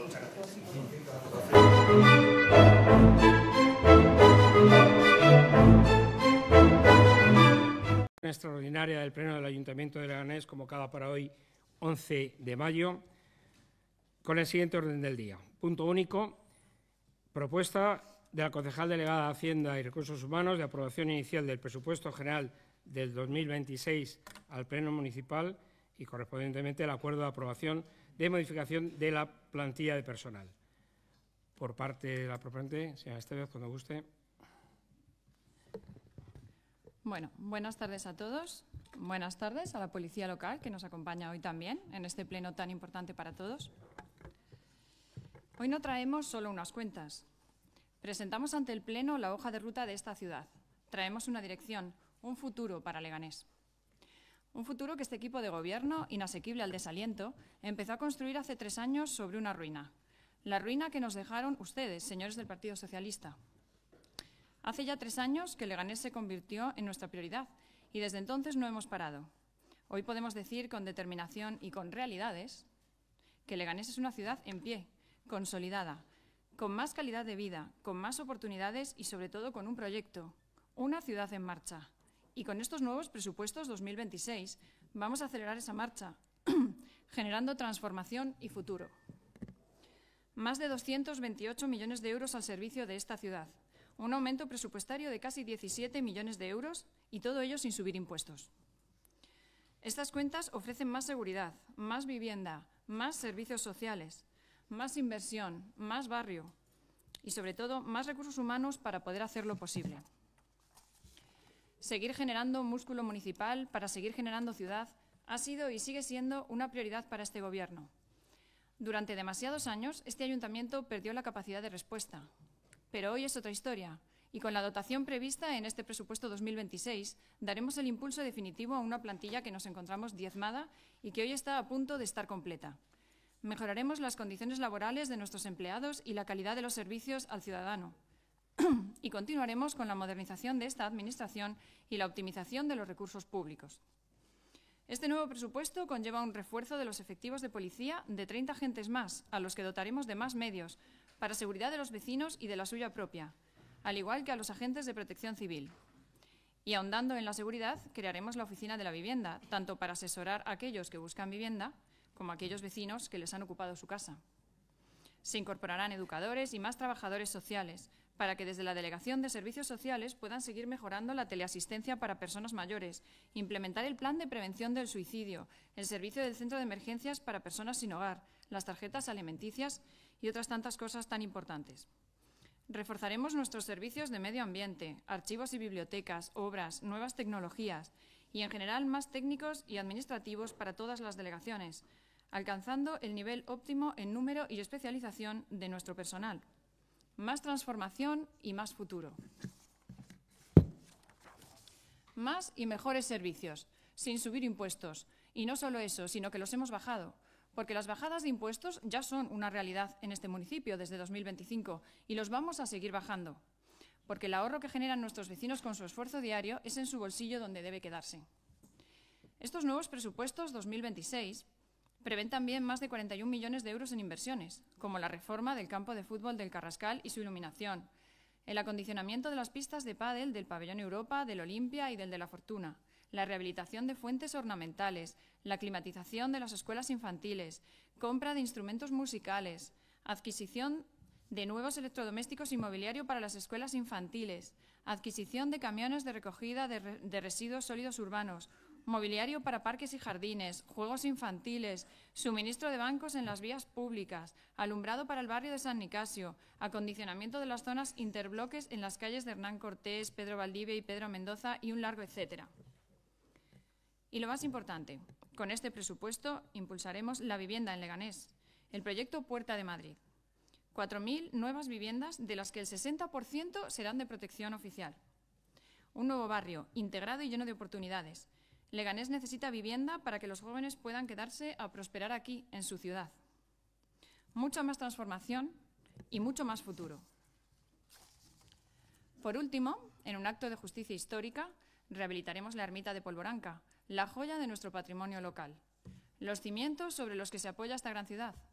Muchas gracias. Extraordinaria del Pleno del Ayuntamiento de Leganés, convocada para hoy, 11 de mayo, con el siguiente orden del día. Punto único, propuesta de la concejal delegada de Hacienda y Recursos Humanos de aprobación inicial del presupuesto general del 2026 al Pleno Municipal y, correspondientemente, el acuerdo de aprobación de modificación de la plantilla de personal. Por parte de la proponente, señora Estevez, cuando guste. Bueno, buenas tardes a todos. Buenas tardes a la Policía Local, que nos acompaña hoy también en este pleno tan importante para todos. Hoy no traemos solo unas cuentas. Presentamos ante el Pleno la hoja de ruta de esta ciudad. Traemos una dirección, un futuro para Leganés. Un futuro que este equipo de gobierno, inasequible al desaliento, empezó a construir hace 3 años sobre una ruina. La ruina que nos dejaron ustedes, señores del Partido Socialista. Hace ya 3 años que Leganés se convirtió en nuestra prioridad y desde entonces no hemos parado. Hoy podemos decir con determinación y con realidades que Leganés es una ciudad en pie, consolidada, con más calidad de vida, con más oportunidades y sobre todo con un proyecto, una ciudad en marcha. Y con estos nuevos presupuestos 2026 vamos a acelerar esa marcha, generando transformación y futuro. Más de 228 millones de euros al servicio de esta ciudad. Un aumento presupuestario de casi 17 millones de euros y todo ello sin subir impuestos. Estas cuentas ofrecen más seguridad, más vivienda, más servicios sociales, más inversión, más barrio y, sobre todo, más recursos humanos para poder hacerlo posible. Seguir generando músculo municipal para seguir generando ciudad ha sido y sigue siendo una prioridad para este Gobierno. Durante demasiados años, este ayuntamiento perdió la capacidad de respuesta. Pero hoy es otra historia y con la dotación prevista en este presupuesto 2026 daremos el impulso definitivo a una plantilla que nos encontramos diezmada y que hoy está a punto de estar completa. Mejoraremos las condiciones laborales de nuestros empleados y la calidad de los servicios al ciudadano. Y continuaremos con la modernización de esta Administración y la optimización de los recursos públicos. Este nuevo presupuesto conlleva un refuerzo de los efectivos de policía de 30 agentes más, a los que dotaremos de más medios, para seguridad de los vecinos y de la suya propia, al igual que a los agentes de protección civil. Y ahondando en la seguridad, crearemos la Oficina de la Vivienda, tanto para asesorar a aquellos que buscan vivienda como a aquellos vecinos que les han ocupado su casa. Se incorporarán educadores y más trabajadores sociales, para que desde la Delegación de Servicios Sociales puedan seguir mejorando la teleasistencia para personas mayores, implementar el plan de prevención del suicidio, el servicio del centro de emergencias para personas sin hogar, las tarjetas alimenticias y otras tantas cosas tan importantes. Reforzaremos nuestros servicios de medio ambiente, archivos y bibliotecas, obras, nuevas tecnologías y, en general, más técnicos y administrativos para todas las delegaciones, alcanzando el nivel óptimo en número y especialización de nuestro personal. Más transformación y más futuro. Más y mejores servicios, sin subir impuestos. Y no solo eso, sino que los hemos bajado. Porque las bajadas de impuestos ya son una realidad en este municipio desde 2025 y los vamos a seguir bajando. Porque el ahorro que generan nuestros vecinos con su esfuerzo diario es en su bolsillo donde debe quedarse. Estos nuevos presupuestos 2026 prevén también más de 41 millones de euros en inversiones, como la reforma del campo de fútbol del Carrascal y su iluminación, el acondicionamiento de las pistas de pádel del Pabellón Europa, del Olimpia y del de la Fortuna, la rehabilitación de fuentes ornamentales, la climatización de las escuelas infantiles, compra de instrumentos musicales, adquisición de nuevos electrodomésticos y mobiliario para las escuelas infantiles, adquisición de camiones de recogida de residuos sólidos urbanos, mobiliario para parques y jardines, juegos infantiles, suministro de bancos en las vías públicas, alumbrado para el barrio de San Nicasio, acondicionamiento de las zonas interbloques en las calles de Hernán Cortés, Pedro Valdivia y Pedro Mendoza y un largo etcétera. Y lo más importante, con este presupuesto impulsaremos la vivienda en Leganés, el proyecto Puerta de Madrid. 4.000 nuevas viviendas, de las que el 60% serán de protección oficial. Un nuevo barrio, integrado y lleno de oportunidades. Leganés necesita vivienda para que los jóvenes puedan quedarse a prosperar aquí, en su ciudad. Mucha más transformación y mucho más futuro. Por último, en un acto de justicia histórica, rehabilitaremos la ermita de Polvoranca, la joya de nuestro patrimonio local. Los cimientos sobre los que se apoya esta gran ciudad,